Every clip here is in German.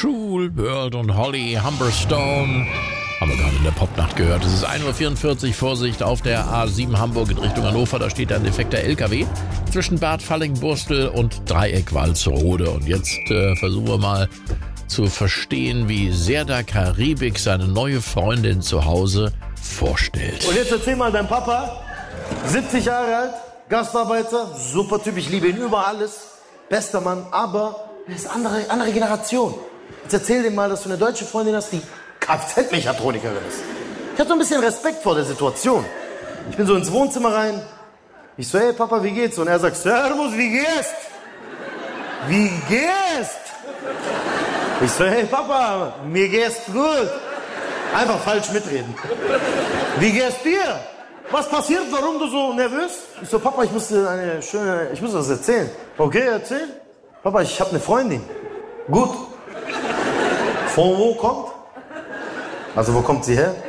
Schul, World und Holly, Humberstone. Haben wir gerade in der Popnacht gehört. Es ist 1:44 Uhr, Vorsicht auf der A7 Hamburg in Richtung Hannover. Da steht ein defekter LKW zwischen Bad Falling-Burstel und Dreieck Walsrode. Und jetzt versuchen wir mal zu verstehen, wie Serdar Karibik seine neue Freundin zu Hause vorstellt. Und jetzt erzähl mal, dein Papa, 70 Jahre alt, Gastarbeiter, super Typ, ich liebe ihn über alles, bester Mann, aber er ist andere Generation. Jetzt erzähl dem mal, dass du eine deutsche Freundin hast, die Kfz-Mechatronikerin ist. Ich hab so ein bisschen Respekt vor der Situation. Ich bin so ins Wohnzimmer rein, ich so, hey Papa, wie geht's? Und er sagt, Servus, wie geht's? Wie geht's? Ich so, hey Papa, mir geht's gut. Einfach falsch mitreden. Wie geht's dir? Was passiert? Warum du so nervös? Ich so, Papa, ich muss was erzählen. Okay, erzähl. Papa, ich habe eine Freundin. Gut. Von wo kommt? Also, wo kommt sie her?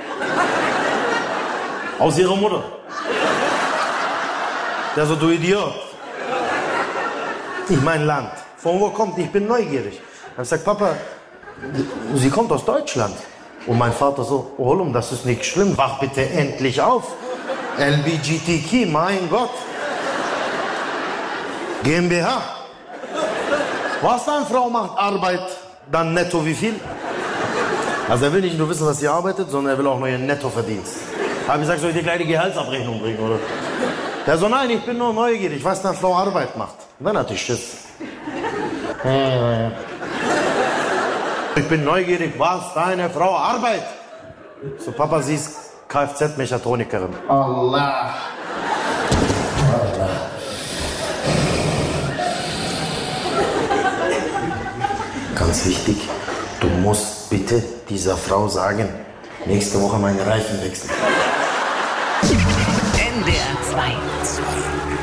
Aus ihrer Mutter. Der so, du Idiot. Ich mein Land. Von wo kommt? Ich bin neugierig. Dann hab ich gesagt, Papa, sie kommt aus Deutschland. Und mein Vater so, Oğlum, das ist nicht schlimm, wach bitte endlich auf. LBGTQ, mein Gott. GmbH. Was deine Frau macht Arbeit, dann netto wie viel? Also er will nicht nur wissen, was sie arbeitet, sondern er will auch noch ihren Nettoverdienst. Hab ich gesagt, soll ich dir gleich die Gehaltsabrechnung bringen, oder? Der so, nein, ich bin nur neugierig, was deine Frau Arbeit macht. Und dann hatte ich Schiss. Ich bin neugierig, was deine Frau arbeitet. So, Papa, sie ist Kfz-Mechatronikerin. Allah. Ganz wichtig, du musst bitte dieser Frau sagen, nächste Woche meine Reifen wechseln. NDR 2.